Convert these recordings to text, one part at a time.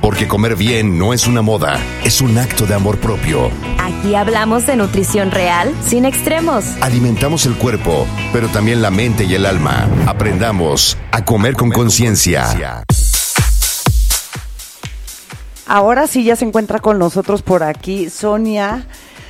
Porque comer bien no es una moda, es un acto de amor propio. Aquí hablamos de nutrición real, sin extremos. Alimentamos el cuerpo, pero también la mente y el alma. Aprendamos a comer con conciencia. Ahora sí ya se encuentra con nosotros por aquí Sonia.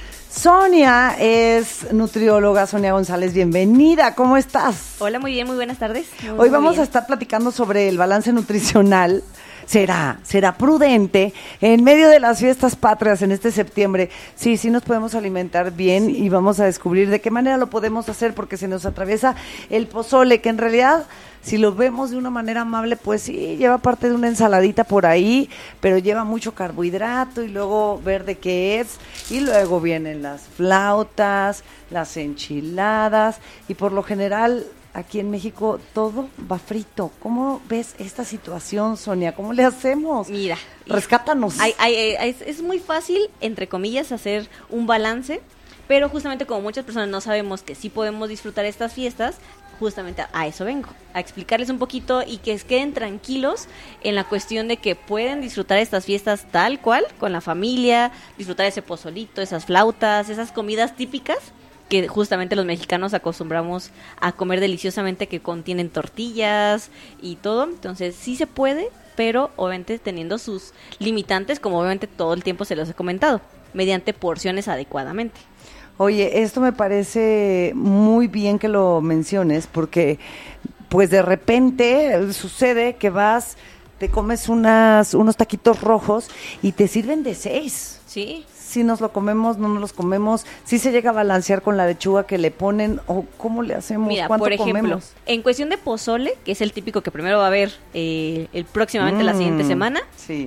Sonia es nutrióloga. Sonia González, bienvenida, ¿cómo estás? Hola, muy bien, muy buenas tardes. Hoy vamos a estar platicando sobre el balance nutricional. ¿Será prudente en medio de las fiestas patrias en este septiembre? Sí nos podemos alimentar bien y vamos a descubrir de qué manera lo podemos hacer, porque se nos atraviesa el pozole, que en realidad, si lo vemos de una manera amable, pues sí, lleva parte de una ensaladita por ahí, pero lleva mucho carbohidrato y luego ver de qué es, y luego vienen las flautas, las enchiladas, y por lo general aquí en México todo va frito. ¿Cómo ves esta situación, Sonia? ¿Cómo le hacemos? Mira, rescátanos. Es muy fácil, entre comillas, hacer un balance, pero justamente como muchas personas no sabemos que sí podemos disfrutar estas fiestas, justamente a eso vengo, a explicarles un poquito y que queden tranquilos en la cuestión de que pueden disfrutar estas fiestas tal cual, con la familia, disfrutar ese pozolito, esas flautas, esas comidas típicas que justamente los mexicanos acostumbramos a comer deliciosamente, que contienen tortillas y todo. Entonces sí se puede, pero obviamente teniendo sus limitantes, como obviamente todo el tiempo se los he comentado, mediante porciones adecuadamente. Oye, esto me parece muy bien que lo menciones, porque pues de repente sucede que vas, te comes unos taquitos rojos y te sirven de 6. Sí. Si nos lo comemos, no nos los comemos, si se llega a balancear con la lechuga que le ponen, o cómo le hacemos. Mira, ¿cuánto por ejemplo, comemos? En cuestión de pozole, que es el típico que primero va a haber próximamente la siguiente semana, sí.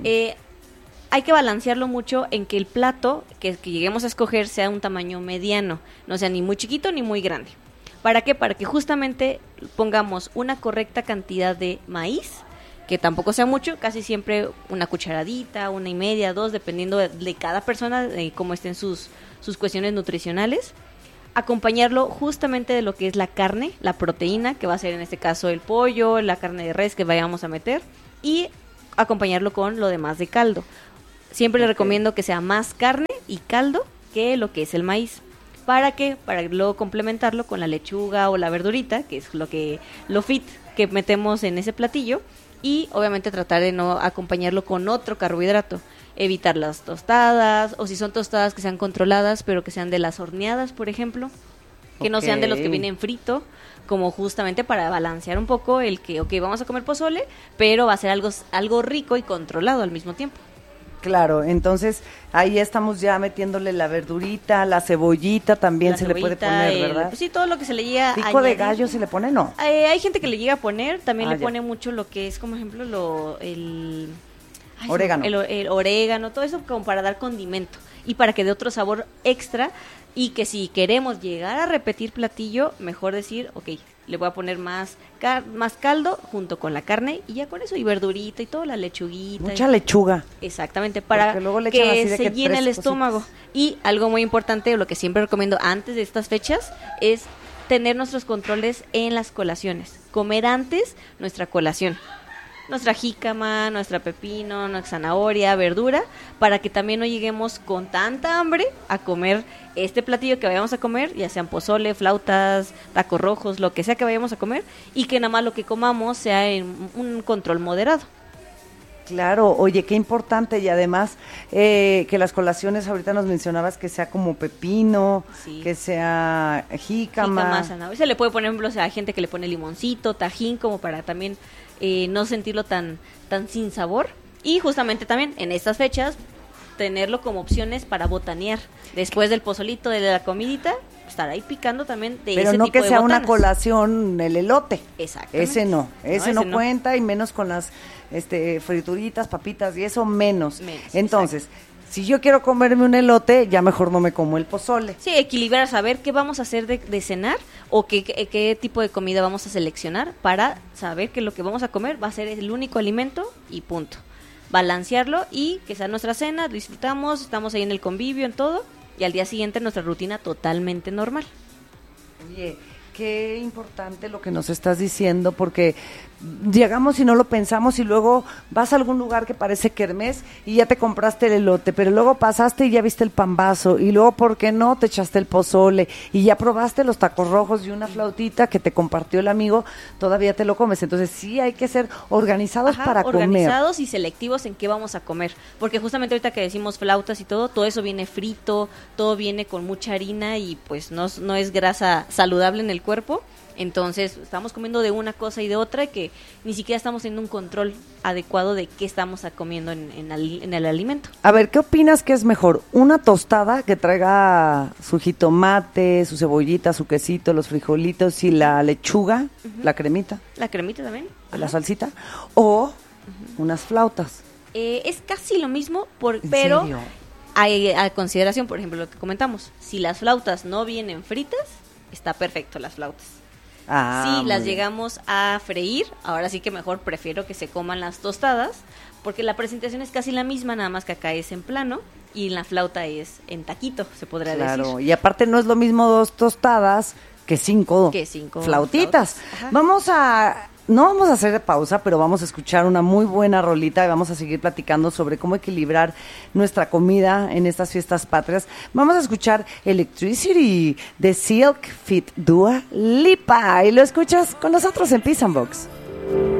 Hay que balancearlo mucho en que el plato que lleguemos a escoger sea un tamaño mediano, no sea ni muy chiquito ni muy grande. ¿Para qué? Para que justamente pongamos una correcta cantidad de maíz, que tampoco sea mucho, casi siempre una cucharadita, 1.5, 2, dependiendo de cada persona, de cómo estén sus cuestiones nutricionales. Acompañarlo justamente de lo que es la carne, la proteína, que va a ser en este caso el pollo, la carne de res que vayamos a meter, y acompañarlo con lo demás de caldo. Siempre le recomiendo que sea más carne y caldo que lo que es el maíz. ¿Para qué? Para luego complementarlo con la lechuga o la verdurita, que es lo fit que metemos en ese platillo. Y obviamente tratar de no acompañarlo con otro carbohidrato. Evitar las tostadas, o si son tostadas que sean controladas, pero que sean de las horneadas, por ejemplo. Que no sean de los que vienen frito, como justamente para balancear un poco el que, vamos a comer pozole, pero va a ser algo rico y controlado al mismo tiempo. Claro, entonces ahí estamos ya metiéndole la verdurita, la cebollita también se le puede poner, ¿verdad? Pues sí, todo lo que se le llega a ¿Pico añadir. de gallo se le pone? No. Hay gente que le llega a poner, también le pone ya. mucho lo que es, como ejemplo, el orégano. El orégano, todo eso como para dar condimento y para que dé otro sabor extra, y que si queremos llegar a repetir platillo, mejor decir, le voy a poner más caldo junto con la carne y ya con eso, y verdurita y todo, la lechuguita. Mucha lechuga. Exactamente, para luego le que se llene el estómago. Y algo muy importante, lo que siempre recomiendo antes de estas fechas, es tener nuestros controles en las colaciones. Comer antes nuestra colación. Nuestra jícama, nuestra pepino, nuestra zanahoria, verdura, para que también no lleguemos con tanta hambre a comer este platillo que vayamos a comer, ya sean pozole, flautas, tacos rojos, lo que sea que vayamos a comer, y que nada más lo que comamos sea en un control moderado. Claro, oye, qué importante, y además que las colaciones, ahorita nos mencionabas que sea como pepino, Sí. que sea jícama. Zanahoria. Se le puede poner, por ejemplo, hay gente que le pone limoncito, tajín, como para también no sentirlo tan sin sabor. Y justamente también en estas fechas tenerlo como opciones para botanear. Después del pozolito, de la comidita, estar ahí picando también de Pero ese no tipo que de sea botanas. una colación el elote. Exactamente. Ese no cuenta, y menos con las frituritas, papitas y eso menos. Entonces, si yo quiero comerme un elote, ya mejor no me como el pozole. Sí, equilibrar, saber qué vamos a hacer de cenar, o qué tipo de comida vamos a seleccionar, para saber que lo que vamos a comer va a ser el único alimento y punto. Balancearlo y que sea nuestra cena, disfrutamos, estamos ahí en el convivio, en todo, y al día siguiente nuestra rutina totalmente normal. Oye, qué importante lo que nos estás diciendo, porque llegamos y no lo pensamos y luego vas a algún lugar que parece kermés y ya te compraste el elote, pero luego pasaste y ya viste el pambazo y luego, ¿por qué no? Te echaste el pozole y ya probaste los tacos rojos y una flautita que te compartió el amigo, todavía te lo comes. Entonces sí hay que ser organizados para comer. Organizados y selectivos en qué vamos a comer, porque justamente ahorita que decimos flautas y todo eso viene frito, todo viene con mucha harina y pues no es grasa saludable en el cuerpo. Entonces estamos comiendo de una cosa y de otra, que ni siquiera estamos teniendo un control adecuado de qué estamos comiendo en el alimento. A ver, ¿qué opinas que es mejor? ¿Una tostada que traiga su jitomate, su cebollita, su quesito, los frijolitos y la lechuga, la cremita? La cremita también. La salsita. ¿O unas flautas? Es casi lo mismo, ¿En pero serio? hay a consideración, por ejemplo, lo que comentamos. Si las flautas no vienen fritas, está perfecto las flautas. Si las llegamos a freír, ahora sí que mejor prefiero que se coman las tostadas, porque la presentación es casi la misma, nada más que acá es en plano y en la flauta es en taquito, se podría decir. Claro, y aparte no es lo mismo 2 tostadas que 5 flautitas. No vamos a hacer pausa, pero vamos a escuchar una muy buena rolita y vamos a seguir platicando sobre cómo equilibrar nuestra comida en estas fiestas patrias. Vamos a escuchar Electricity de Silk Fit Dua Lipa y lo escuchas con nosotros en Peace and Box.